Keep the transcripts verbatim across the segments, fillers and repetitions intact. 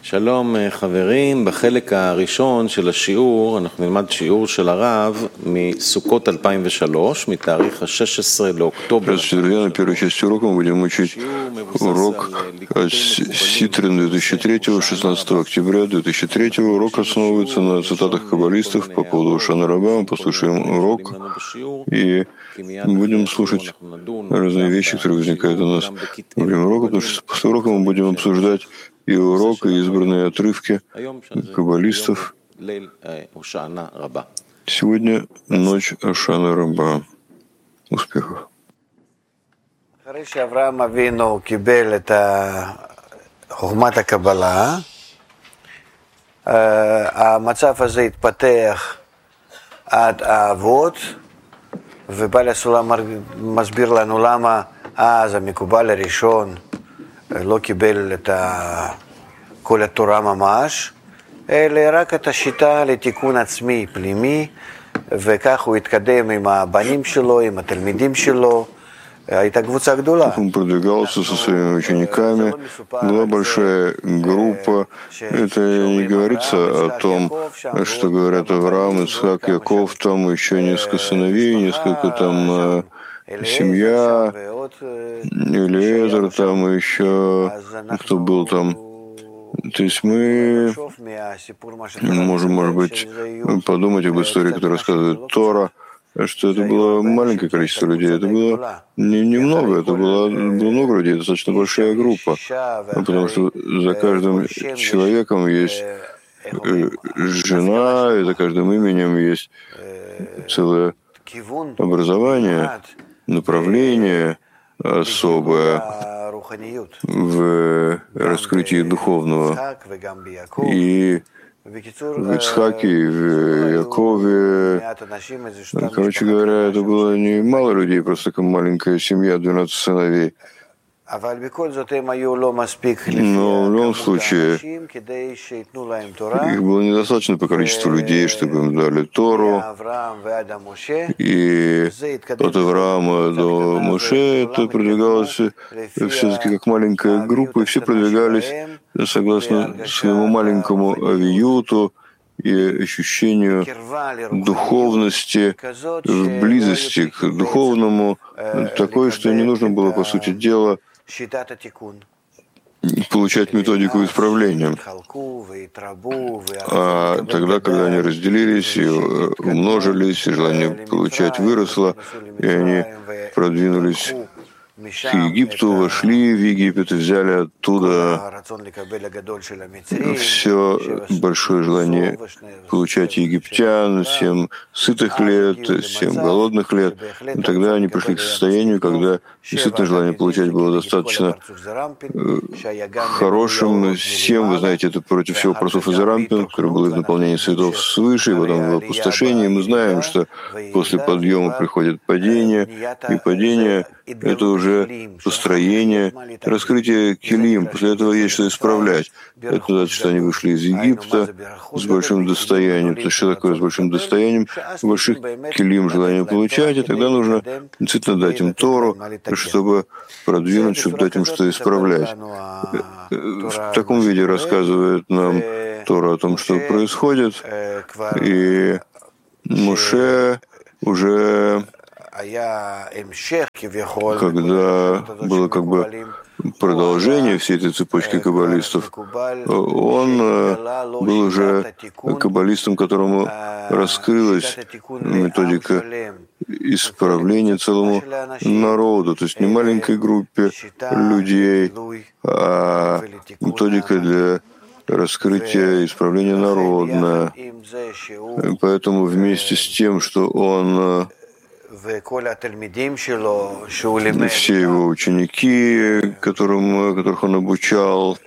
שלום חברים, בחלק הראשון של השיעור אנחנו נלמד שיעור של הרב מסוכות אלפיים ושלוש, מתאריך ה-шестого עשר לאוקטובר. Здравствуйте, друзья. На первой части урока мы будем учить урок Ситрин две тысячи третьего, шестнадцатого октября две тысячи третьего. Урок основывается на цитатах каббалистов по поводу Шана Раба. Мы послушаем урок и будем слушать разные вещи, которые возникают у нас во время урока, потому что после урока мы будем обсуждать и урок, и избранные отрывки каббалистов. Сегодня ночь Шана Раба. Успехов. אחרי שאברהם אבינו קיבל את חוכמת הקבלה, המצב הזה התפתח עד האבות, ובעל הסולם מסביר לנו למה אז המקובל הראשון לא קיבל את כל התורה ממש, אלא רק את השיטה לתיקון עצמי פנימי, וכך הוא התקדם עם הבנים שלו, עם התלמידים שלו. Он продвигался со своими учениками, была большая группа. Это не говорится о том, что говорят Авраам, Ицхак, Яков, там еще несколько сыновей, несколько там семья, Элиэзер, там еще кто был там. То есть мы можем, может быть, подумать об истории, которую рассказывает Тора, что это было маленькое количество людей, это было не, немного, это было, было много людей, достаточно большая группа, потому что за каждым человеком есть жена, и за каждым именем есть целое образование, направление особое в раскрытии духовного. И в Ицхаке, и в Якове. Короче говоря, это было не мало людей, просто как маленькая семья, двенадцать сыновей. Но в любом случае, их было недостаточно по количеству людей, чтобы им дали Тору. И от Авраама до Моше это продвигалось все-таки как маленькая группа, и все продвигались согласно своему маленькому авиюту и ощущению духовности, близости к духовному, такой, что не нужно было, по сути дела, получать методику исправления. А тогда, когда они разделились и умножились, и желание получать выросло, и они продвинулись к Египту, вошли в Египет и взяли оттуда все большое желание получать египтян, семь сытых лет, семь голодных лет. И тогда они пришли к состоянию, когда действительно желание получать было достаточно хорошим. Семь, вы знаете, это против всего вопросов из Рампин, который был в наполнении светов свыше, и потом в опустошении. Мы знаем, что после подъема приходит падение, и падение — это уже построение, раскрытие килим. После этого есть что исправлять. Это значит, что они вышли из Египта с большим достоянием. То есть что такое с большим достоянием? Больших килим, желание получать, и тогда нужно действительно дать им Тору, чтобы продвинуть, чтобы дать им что исправлять. В таком виде рассказывает нам Тора о том, что происходит, и Моше уже, когда было как бы продолжение всей этой цепочки каббалистов, он был уже каббалистом, которому раскрылась методика исправления целому народу, то есть не маленькой группе людей, а методика для раскрытия исправления народное. Поэтому вместе с тем, что он, все его ученики, которым, которых он обучал,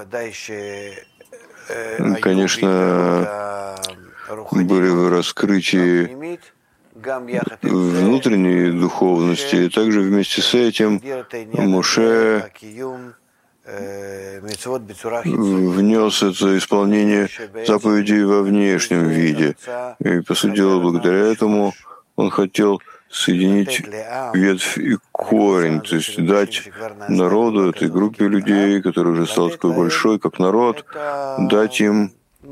конечно, были в раскрытии внутренней духовности, и также вместе с этим Моше внес это исполнение заповедей во внешнем виде. И, по сути дела, благодаря этому Он хотел соединить ветвь и корень, то есть дать народу, этой группе людей, которая уже стала такой большой, как народ, дать им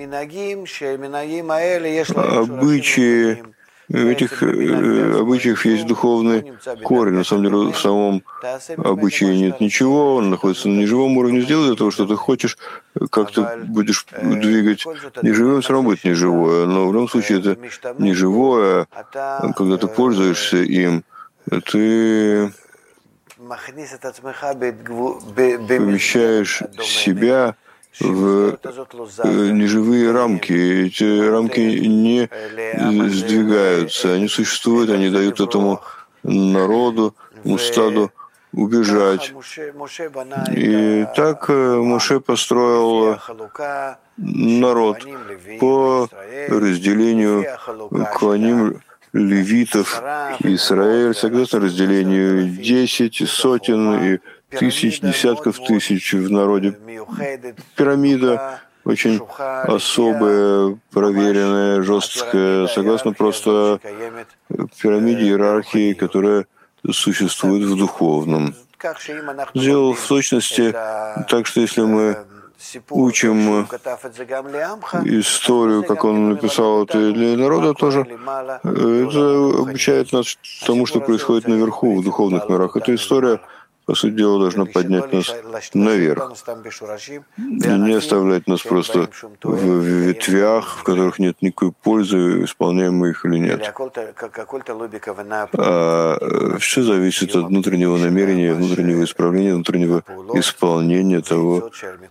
обычаи. В этих э, обычаях есть духовный корень. На самом деле в самом обычае нет ничего, он находится на неживом уровне. Сделай для того, что ты хочешь, как ты будешь двигать неживым, все равно будет неживое. Но в любом случае это неживое, когда ты пользуешься им, ты помещаешь себя в неживые рамки. Эти рамки не сдвигаются, они существуют, они дают этому народу, стаду убежать. И так Моше построил народ по разделению кланим левитов Израиль, согласно разделению десять, сотен и тысяч, десятков тысяч в народе. Пирамида очень особая, проверенная, жесткая, согласно просто пирамиде иерархии, которая существует в духовном. Сделал в точности так, что если мы учим историю, как он написал это для народа тоже, это обучает нас тому, что происходит наверху, в духовных мирах. Эта история, по сути дела, должна поднять нас наверх и не оставлять нас просто в ветвях, в которых нет никакой пользы, исполняем мы их или нет. А все зависит от внутреннего намерения, внутреннего исправления, внутреннего исполнения того,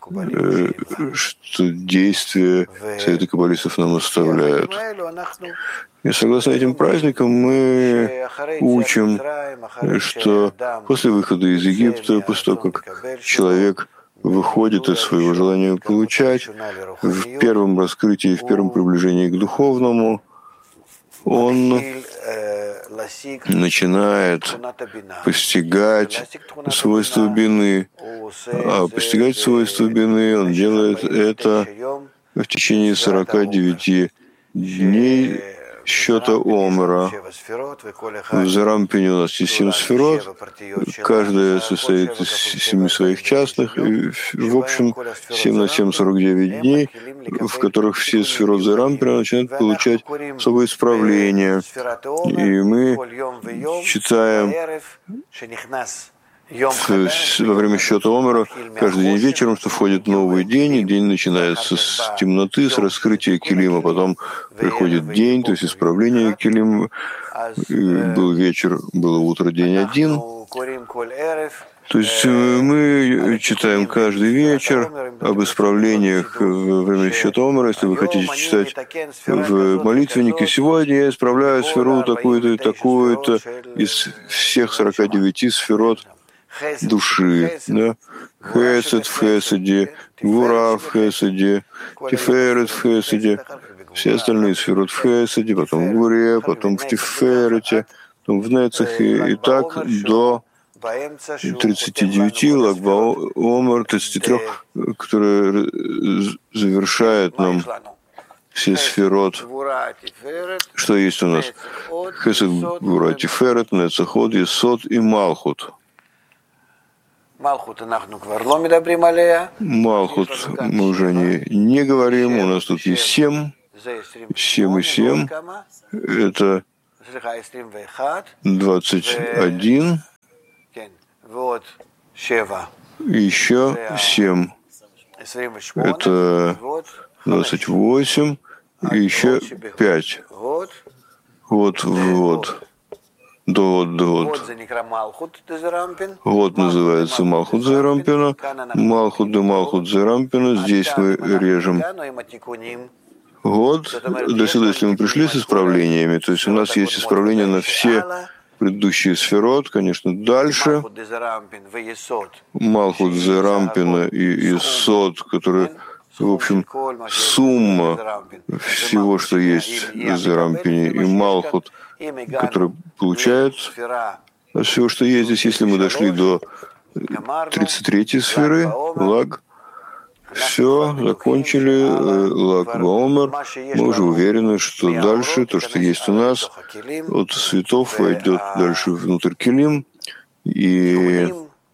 что действия Совета каббалистов нам оставляют. И согласно этим праздникам мы учим, что после выхода из Египта, после того, как человек выходит из своего желания получать, в первом раскрытии, в первом приближении к духовному, он начинает постигать свойства бины. А постигать свойства бины он делает это в течение сорока девяти дней счета Омера. В Зарампине у нас есть семь сферот, каждая состоит из семи своих частных, и в общем семь на семь — сорок девять дней, в которых все сферот Зарампина начинают получать особое исправление. И мы читаем во время счета Омера каждый день вечером, что входит новый день, и день начинается с темноты, с раскрытия килима, потом приходит день, то есть исправление килима, был вечер, было утро, день один. То есть мы читаем каждый вечер об исправлениях во время счета Омера. Если вы хотите читать в молитвеннике, сегодня я исправляю сферу такую-то и такую-то из всех сорока девяти сферот души, да? Хесед в Хеседе, Гвура в Хеседе, Тиферет в Хеседе, все остальные сферот в Хеседе, потом в Гвуре, потом в Тиферете, потом в Нецахе, и так до тридцати девяти Lag BaOmer, тридцати трёх, которые завершают нам все сферот, что есть у нас. Хесед, Гвура, Тиферет, Нецах, Есод и Малхут. Малхут мы уже не, не говорим, у нас тут есть семь, семь и семь, это двадцать один, и еще семь, это двадцать восемь, и еще пять, вот, вот. Довод, довод. Вот называется Малхут Зарампина. Малхут де Малхут Зарампина. Здесь мы режем вот. До сюда, если мы пришли с исправлениями, то есть у нас есть исправление на все предыдущие сферот, конечно, дальше. Малхут Зарампина и Исод, которые, в общем, сумма всего, что есть в Зарампине, и Малхут, который получает всего, что есть здесь. Если мы дошли до тридцать третьей сферы, Лаг, Все, закончили Лаг Баомер. Мы уже уверены, что дальше, то, что есть у нас, от цветов войдет дальше внутрь килим, и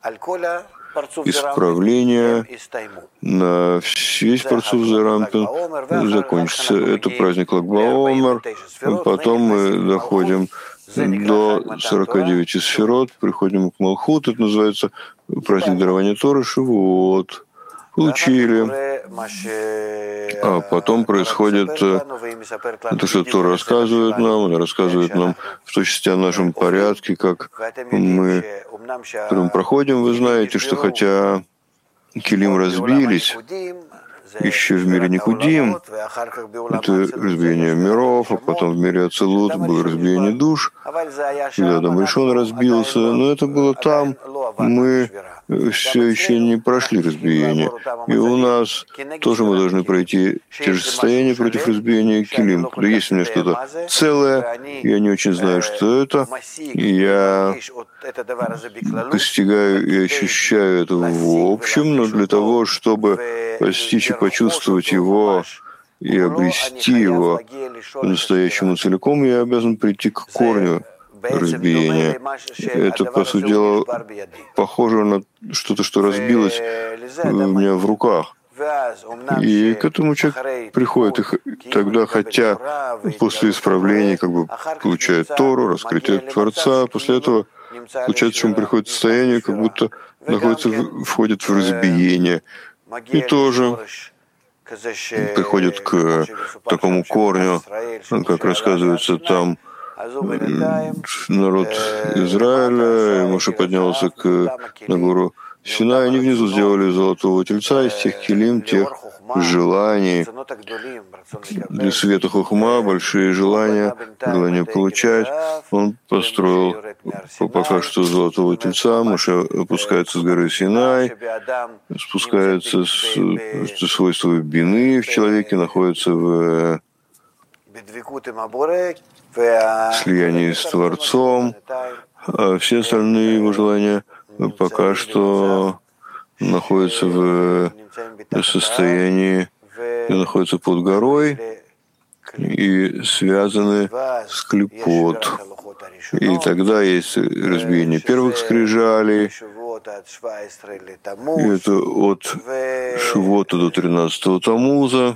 исправление на весь парцуф Зерампин закончится. Это праздник Лаг Баомер. Потом мы доходим до сорока девяти сферот, приходим к Малхут, это называется праздник дарования Торы, Шивот. Получили. А потом происходит то, что Тора рассказывает нам, она рассказывает нам в точности о нашем порядке, как мы проходим. Вы знаете, что хотя килим разбились, еще в мире Никудим, это разбиение миров, а потом в мире Ацелут было разбиение душ, когда Адам Ришон разбился, но это было там, мы все еще не прошли разбиение. И у нас тоже мы должны пройти те же состояния против разбиения килим. Когда есть у меня что-то целое, я не очень знаю, что это, и я постигаю и ощущаю это в общем, но для того, чтобы постичь и почувствовать его и обрести его по-настоящему целиком, я обязан прийти к корню разбиения. Это, по сути дела, похоже на что-то, что разбилось у меня в руках. И к этому человек приходит, и тогда, хотя после исправления как бы получает Тору, раскрытие Творца, после этого получается, что он приходит в состояние, как будто находится, входит в разбиение. И тоже приходит к такому корню, как рассказывается там, народ Израиля, и Моше поднялся к, на гору Синай, они внизу сделали золотого тельца из тех килим, тех желаний. Для света хухма большие желания, желание получать. Он построил пока что золотого тельца, Моше опускается с горы Синай, спускается с, с свойства бины в человеке, находится в слиянии с Творцом, а все остальные его желания пока что находятся в состоянии, находятся под горой и связаны с клипот. И тогда есть разбиение первых скрижалей, и это от Шивота до тринадцатого Тамуза,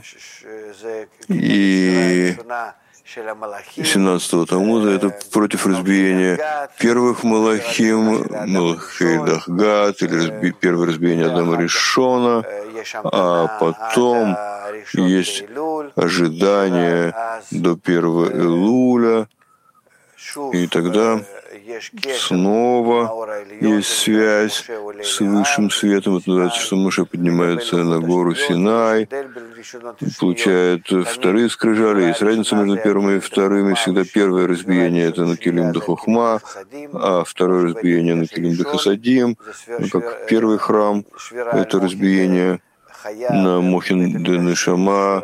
и семнадцатого Тамуза это против разбиения первых Малахим, Малахей Дахгат, или разби, первое разбиение Адама Ришона, а потом есть ожидание до первого Элуля, и тогда снова есть связь с высшим светом. Это называется, что Моше поднимается на гору Синай, получает вторые скрижали. Есть разница между первым и вторым. И всегда первое разбиение — это на килим де хохма, а второе разбиение на килим де хасадим. Ну, как первый храм — это разбиение на мохин де нешама,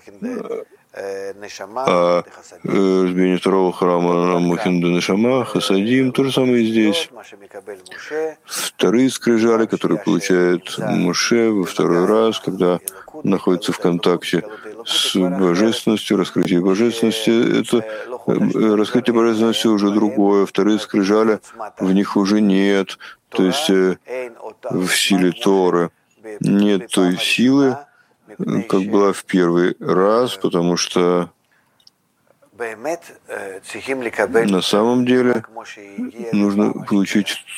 а разбиение второго храма на мохин де нешама, хасадим. То же самое и здесь. Вторые скрижали, которые получает Моше во второй раз, когда находится в контакте с божественностью, раскрытие божественности. Это раскрытие божественности уже другое. Вторые скрижали, в них уже нет. То есть в силе Торы нет той силы, как была в первый раз, потому что на самом деле нужно получить